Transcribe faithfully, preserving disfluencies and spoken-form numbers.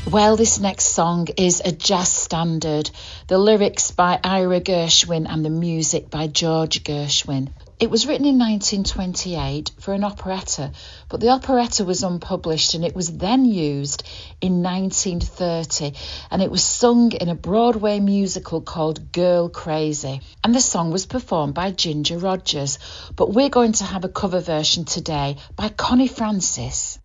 Well, this next song is a jazz standard. The lyrics by Ira Gershwin and the music by George Gershwin. It was written in nineteen twenty-eight for an operetta, but the operetta was unpublished and it was then used in nineteen thirty, and it was sung in a Broadway musical called Girl Crazy, and the song was performed by Ginger Rogers. But we're going to have a cover version today by Connie Francis.